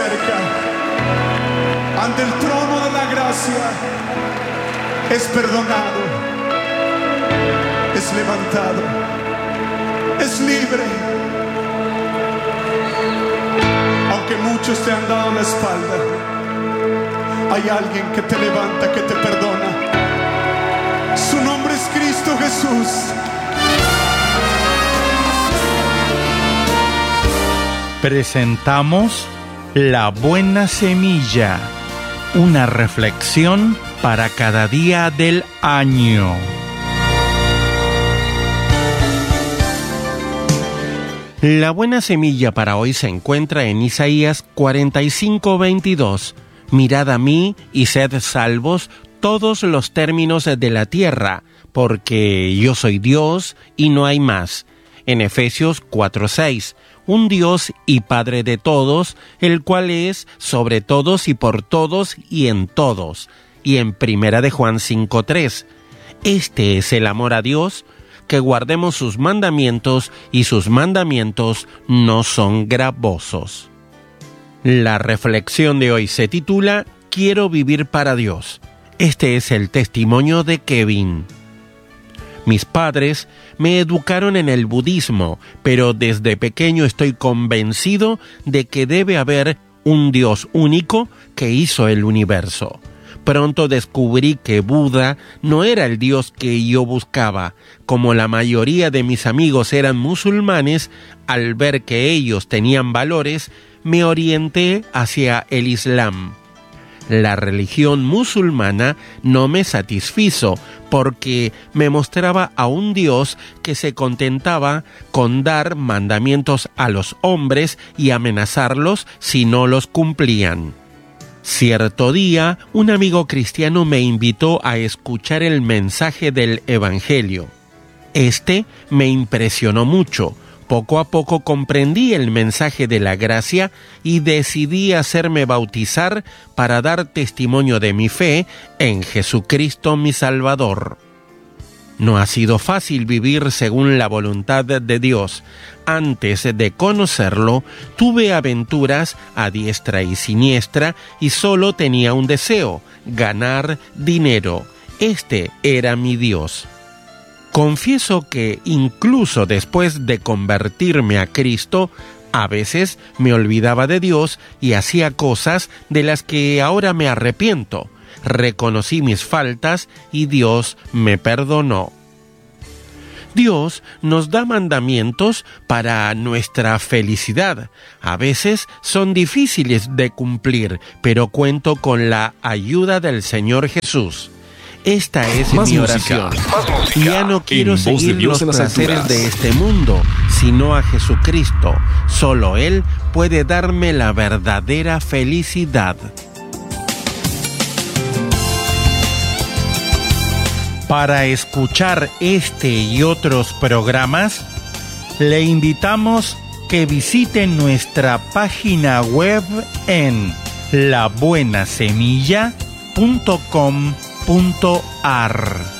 cerca, ante el trono de la gracia, es perdonado, es levantado, es libre. Aunque muchos te han dado la espalda, hay alguien que te levanta, que te perdona. Su nombre es Cristo Jesús. Presentamos La Buena Semilla, una reflexión para cada día del año. La buena semilla para hoy se encuentra en Isaías 45:22. Mirad a mí y sed salvos todos los términos de la tierra, porque yo soy Dios y no hay más. En Efesios 4:6, un Dios y Padre de todos, el cual es sobre todos y por todos y en todos. Y en Primera de Juan 5:3, este es el amor a Dios, que guardemos sus mandamientos, y sus mandamientos no son gravosos. La reflexión de hoy se titula Quiero vivir para Dios. Este es el testimonio de Kevin. Mis padres me educaron en el budismo, pero desde pequeño estoy convencido de que debe haber un Dios único que hizo el universo. Pronto descubrí que Buda no era el Dios que yo buscaba. Como la mayoría de mis amigos eran musulmanes, al ver que ellos tenían valores, me orienté hacia el Islam. La religión musulmana no me satisfizo porque me mostraba a un Dios que se contentaba con dar mandamientos a los hombres y amenazarlos si no los cumplían. Cierto día, un amigo cristiano me invitó a escuchar el mensaje del Evangelio. Este me impresionó mucho. Poco a poco comprendí el mensaje de la gracia y decidí hacerme bautizar para dar testimonio de mi fe en Jesucristo mi Salvador. No ha sido fácil vivir según la voluntad de Dios. Antes de conocerlo, tuve aventuras a diestra y siniestra y solo tenía un deseo: ganar dinero. Este era mi Dios. Confieso que incluso después de convertirme a Cristo, a veces me olvidaba de Dios y hacía cosas de las que ahora me arrepiento. Reconocí mis faltas y Dios me perdonó. Dios nos da mandamientos para nuestra felicidad. A veces son difíciles de cumplir, pero cuento con la ayuda del Señor Jesús. Esta es mi oración. Ya no quiero seguir los placeres de este mundo, sino a Jesucristo. Solo Él puede darme la verdadera felicidad. Para escuchar este y otros programas, le invitamos que visite nuestra página web en labuenasemilla.com.ar.